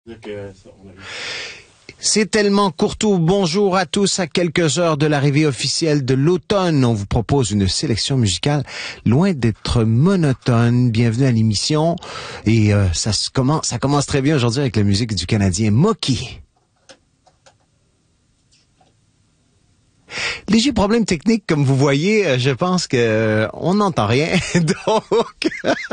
C'est tellement Courtois. Bonjour à tous. À quelques heures de l'arrivée officielle de l'automne, on vous propose une sélection musicale loin d'être monotone. Bienvenue à l'émission. Et ça commence très bien aujourd'hui avec la musique du Canadien Moki. Léger problème technique, comme vous voyez, je pense que on n'entend rien. Donc,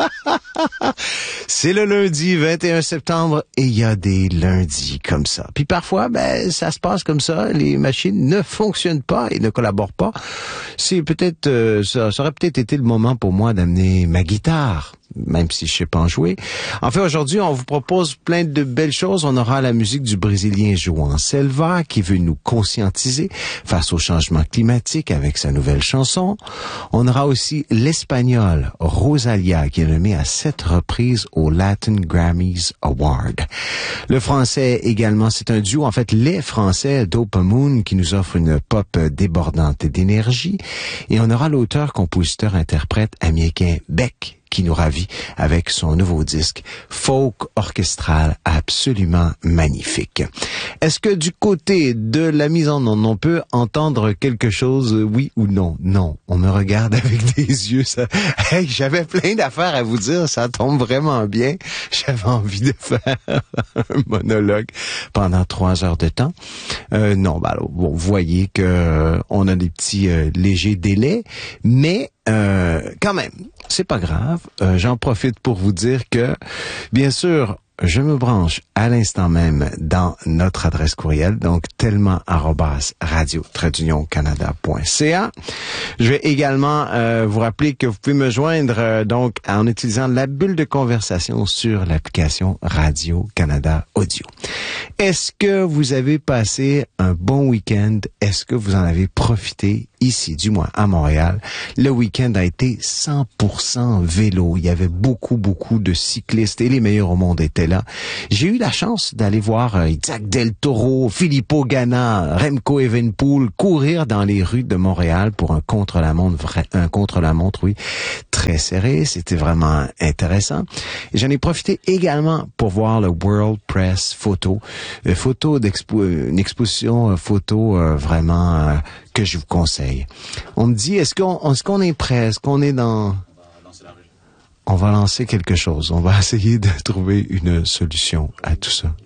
c'est le lundi 21 septembre et il y a des lundis comme ça. Puis parfois, ça se passe comme ça. Les machines ne fonctionnent pas et ne collaborent pas. C'est peut-être, ça aurait peut-être été le moment pour moi d'amener ma guitare, même si je sais pas en jouer. En fait, aujourd'hui, on vous propose plein de belles choses. On aura la musique du Brésilien João Selva qui veut nous conscientiser face au changement climatique avec sa nouvelle chanson. On aura aussi l'Espagnol Rosalia qui est nommé à 7 reprises au Latin Grammys Award. Le Français également, c'est un duo, en fait, les Français Dopamoon qui nous offre une pop débordante d'énergie. Et on aura l'auteur, compositeur, interprète américain Beck qui nous ravit avec son nouveau disque folk orchestral absolument magnifique. Est-ce que du côté de la mise en onde, on peut entendre quelque chose, oui ou non? Non. On me regarde avec des yeux, ça... Hey, j'avais plein d'affaires à vous dire, ça tombe vraiment bien. J'avais envie de faire un monologue pendant 3 heures de temps. Non, alors, bon, vous voyez que on a des petits légers délais, mais quand même, c'est pas grave. J'en profite pour vous dire que, bien sûr, je me branche à l'instant même dans notre adresse courriel, donc tellement@radio-canada.ca. Je vais également vous rappeler que vous pouvez me joindre donc en utilisant la bulle de conversation sur l'application Radio-Canada Audio. Est-ce que vous avez passé un bon week-end? Est-ce que vous en avez profité ici, du moins à Montréal? Le week-end a été 100% vélo. Il y avait beaucoup de cyclistes et les meilleurs au monde étaient là. J'ai eu la chance d'aller voir Isaac Del Toro, Filippo Ganna, Remco Evenepoel courir dans les rues de Montréal pour un contre-la-montre, oui, très serré. C'était vraiment intéressant. Et j'en ai profité également pour voir le World Press Photo, une exposition photo vraiment que je vous conseille. On me dit, est-ce qu'on est prêt? Est-ce qu'on est dans... On va lancer quelque chose. On va essayer de trouver une solution à tout ça.